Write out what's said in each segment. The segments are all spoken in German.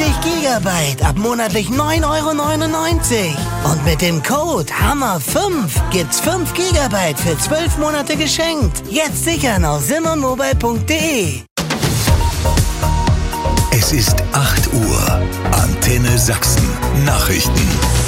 Gigabyte ab monatlich 9,99 €. Und mit dem Code HAMMER5 gibt's 5 Gigabyte für 12 Monate geschenkt. Jetzt sichern auf simonmobile.de. Es ist 8 Uhr. Antenne Sachsen. Nachrichten.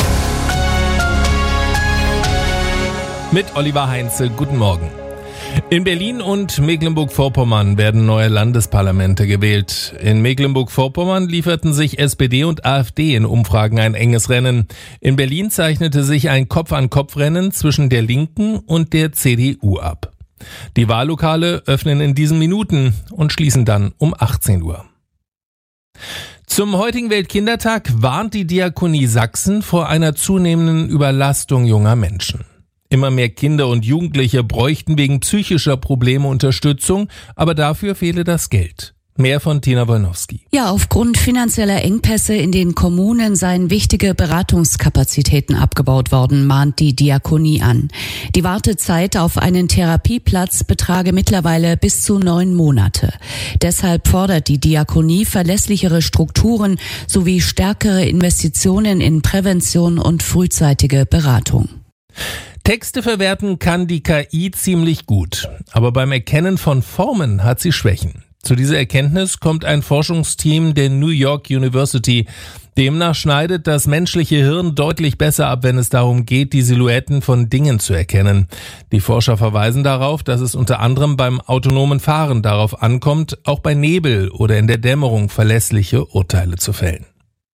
Mit Oliver Heinze, guten Morgen. In Berlin und Mecklenburg-Vorpommern werden neue Landesparlamente gewählt. In Mecklenburg-Vorpommern lieferten sich SPD und AfD in Umfragen ein enges Rennen. In Berlin zeichnete sich ein Kopf-an-Kopf-Rennen zwischen der Linken und der CDU ab. Die Wahllokale öffnen in diesen Minuten und schließen dann um 18 Uhr. Zum heutigen Weltkindertag warnt die Diakonie Sachsen vor einer zunehmenden Überlastung junger Menschen. Immer mehr Kinder und Jugendliche bräuchten wegen psychischer Probleme Unterstützung, aber dafür fehle das Geld. Mehr von Tina Wolnowski. Ja, aufgrund finanzieller Engpässe in den Kommunen seien wichtige Beratungskapazitäten abgebaut worden, mahnt die Diakonie an. Die Wartezeit auf einen Therapieplatz betrage mittlerweile bis zu 9 Monate. Deshalb fordert die Diakonie verlässlichere Strukturen sowie stärkere Investitionen in Prävention und frühzeitige Beratung. Texte verwerten kann die KI ziemlich gut, aber beim Erkennen von Formen hat sie Schwächen. Zu dieser Erkenntnis kommt ein Forschungsteam der New York University. Demnach schneidet das menschliche Hirn deutlich besser ab, wenn es darum geht, die Silhouetten von Dingen zu erkennen. Die Forscher verweisen darauf, dass es unter anderem beim autonomen Fahren darauf ankommt, auch bei Nebel oder in der Dämmerung verlässliche Urteile zu fällen.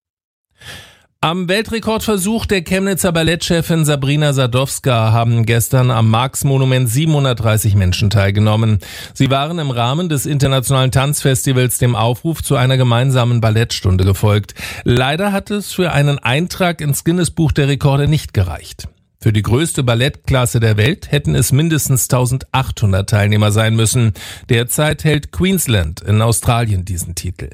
Am Weltrekordversuch der Chemnitzer Ballettchefin Sabrina Sadowska haben gestern am Marx-Monument 730 Menschen teilgenommen. Sie waren im Rahmen des Internationalen Tanzfestivals dem Aufruf zu einer gemeinsamen Ballettstunde gefolgt. Leider hat es für einen Eintrag ins Guinness-Buch der Rekorde nicht gereicht. Für die größte Ballettklasse der Welt hätten es mindestens 1800 Teilnehmer sein müssen. Derzeit hält Queensland in Australien diesen Titel.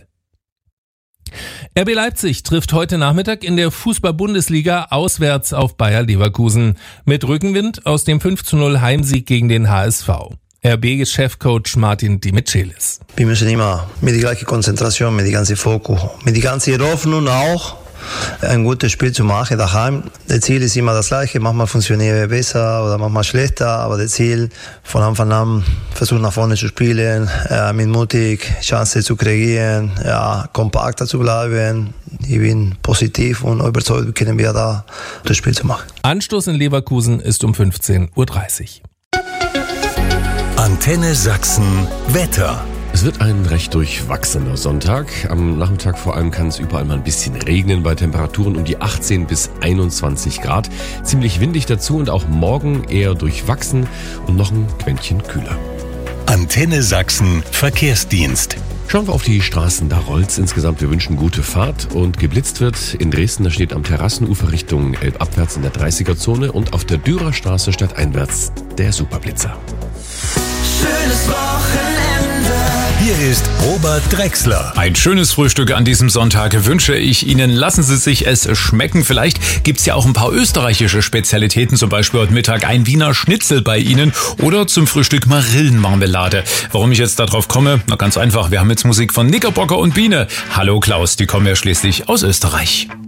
RB Leipzig trifft heute Nachmittag in der Fußball-Bundesliga auswärts auf Bayer Leverkusen. Mit Rückenwind aus dem 5:0 Heimsieg gegen den HSV. RB-Chefcoach Martin Dimichelis. Wir müssen immer mit der gleichen Konzentration, mit dem ganzen Fokus, mit der ganzen Hoffnung auch, ein gutes Spiel zu machen daheim. Das Ziel ist immer das gleiche, manchmal funktioniert es besser oder manchmal schlechter, aber das Ziel von Anfang an versuchen nach vorne zu spielen, mit mutig Chancen zu kreieren, kompakter zu bleiben. Ich bin positiv und überzeugt, können wir da das Spiel zu machen. Anstoß in Leverkusen ist um 15:30 Uhr. Antenne Sachsen Wetter. Es wird ein recht durchwachsener Sonntag. Am Nachmittag vor allem kann es überall mal ein bisschen regnen bei Temperaturen um die 18 bis 21 Grad. Ziemlich windig dazu und auch morgen eher durchwachsen und noch ein Quäntchen kühler. Antenne Sachsen Verkehrsdienst. Schauen wir auf die Straßen, da rollt's insgesamt. Wir wünschen gute Fahrt und geblitzt wird in Dresden. Da steht am Terrassenufer Richtung Elbabwärts in der 30er-Zone und auf der Dürerstraße stadteinwärts der Superblitzer. Schönes Wochenende. Hier ist Robert Drexler. Ein schönes Frühstück an diesem Sonntag wünsche ich Ihnen. Lassen Sie sich es schmecken. Vielleicht gibt's ja auch ein paar österreichische Spezialitäten, zum Beispiel heute Mittag ein Wiener Schnitzel bei Ihnen oder zum Frühstück Marillenmarmelade. Warum ich jetzt darauf komme? Na ganz einfach, wir haben jetzt Musik von Knickerbocker und Biene. Hallo Klaus, die kommen ja schließlich aus Österreich.